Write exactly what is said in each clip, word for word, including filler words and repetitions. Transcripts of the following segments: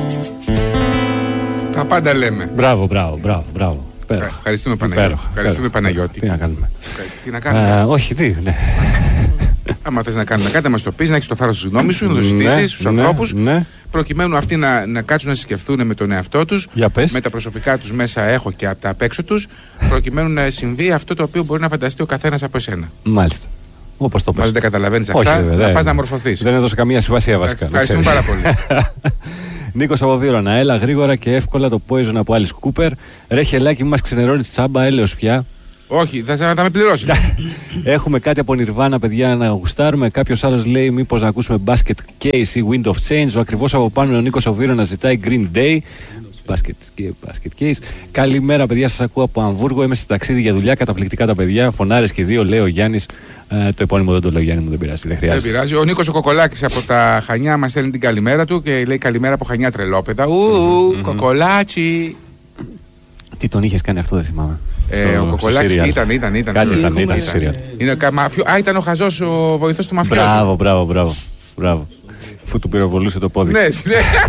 Τα πάντα λέμε. Μπράβο, μπράβο, μπράβο, μπράβο. Ευχαριστούμε Παναγιώτη. Ευχαριστούμε Παναγιώτη. Τι να κάνουμε. Τι να κάνουμε. Όχι, τι, ναι. Άμα θες να κάνουμε κάτι, να μας το πεις, να έχεις το θάρρος της γνώμης σου, να το ζητήσεις στους ανθρώπους, προκειμένου αυτοί να, να κάτσουν να σκεφτούν με τον εαυτό τους, με τα προσωπικά τους μέσα έχω και από τα απ' έξω τους, προκειμένου να συμβεί αυτό το οποίο μπορεί να φανταστεί ο καθένας από εσένα. Μάλιστα. Όπως το πες. Μα δεν καταλαβαίνεις αυτά, να πας να μορφωθείς. Δεν έδωσε καμία σημασία βασικά. Ευχαριστούμε πάρα πολύ. Νίκος από Βύρωνα, έλα γρήγορα και εύκολα το Poison από Alice Cooper. Ρε χελάκι μας ξενερώνει τσάμπα, έλεος πια. Όχι, θα τα με πληρώσει. Έχουμε κάτι από Nirvana, παιδιά, να γουστάρουμε. Κάποιος άλλος λέει μήπως να ακούσουμε Basket Case ή Wind of Change. Ο ακριβώς από πάνω ο Νίκος ο Βύρωνα ζητάει Green Day. Basket, basket Case. Καλημέρα, παιδιά, σας ακούω από Αμβούργο. Είμαι σε ταξίδι για δουλειά. Καταπληκτικά τα παιδιά. Φωνάρες και δύο, λέει ο Γιάννης. Ε, το επώνυμο δεν το λέω, Γιάννη μου, δεν πειράζει. Δεν χρειάζεται. Δεν πειράζει. Ο Νίκος ο Κοκολάκης από τα Χανιά μας στέλνει την καλημέρα του και λέει καλημέρα από Χανιά τρελόπεδα. Ου, mm-hmm. Κοκολάτσι. Τι τον είχες κάνει αυτό, δεν θυμάμαι. Ε, στο, ο Κοκολάκης ήταν, ήταν, ήταν. Κάτι ήταν, ήταν, ήταν στο σύριαλ. Α, ήταν ο χαζός ο βοηθός του μαφιόζου. Μπράβο, μπράβο, μπράβο. μπράβο. Φου του πυροβολούσε το πόδι. Ναι, ναι.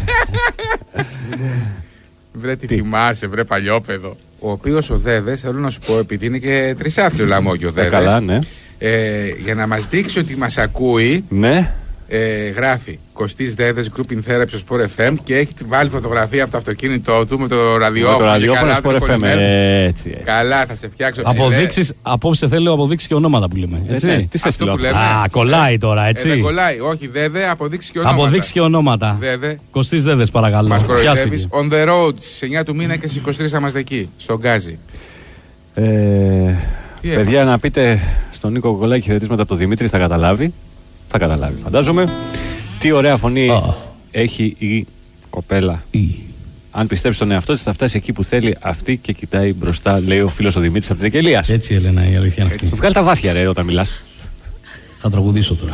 Βρε τι θυμάσαι, βρε παλιόπαιδο. Ο οποίος ο Δέδες, θέλω να σου πω, επειδή είναι και τρισάθλιο λαμόγιο ο Δέδες. Καλά, ναι. Ε, για να μας δείξει ότι μας ακούει, ναι. ε, γράφει Κωστής Δέδες, Group in Therapy στο Sport εφ εμ και έχει βάλει φωτογραφία από το αυτοκίνητό του με το ραδιόφωνο. Με το ραδιόφωνο Sport εφ εμ, έτσι, έτσι. Καλά, θα σε φτιάξω ψηλέ. Αποδείξεις, απόψε θέλω αποδείξεις και ονόματα που λέμε. Έτσι. Ε, ναι, τι σε στείλω. Α, κολλάει τώρα, έτσι. Ε, δεν κολλάει, όχι Δέδε, αποδείξεις και ονόματα. Αποδείξεις και ονόματα. Δέδε. Κωστής Δέδες, παρακαλώ. Μας κοροϊδεύεις. On the road, στις εννιά του μήνα και στις είκοσι τρεις θα είμαστε εκεί, στον Γκάζι. Ε, παιδιά, να πείτε στον Νίκο Κοκολάκη χαιρετίσματα από τον Δημήτρη, θα καταλάβει. Θα καταλάβει, φαντάζομαι. Τι ωραία φωνή oh. έχει η κοπέλα. Η. Αν πιστέψει στον εαυτό της, θα φτάσει εκεί που θέλει αυτή και κοιτάει μπροστά, λέει ο φίλος ο Δημήτρης από την Εκελίας. Έτσι, Έλενα, η αλήθεια είναι αυτή. Βγάλει τα βάθια, ρε, όταν μιλάς. Θα τραγουδήσω τώρα.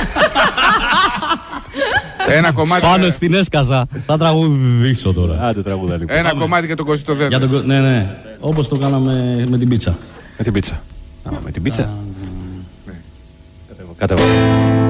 Ένα κομμάτι. Πάνω στην έσκασα. Θα τραγουδήσω τώρα. Άντε, τραγούδα λοιπόν. Ένα Πάμε. κομμάτι για τον Κωστή το Δέδε. Τον... Ναι, ναι. Όπως το κάναμε με την πίτσα. Με την πίτσα. Α, με την πίτσα. Α, ναι. Κατεβώ.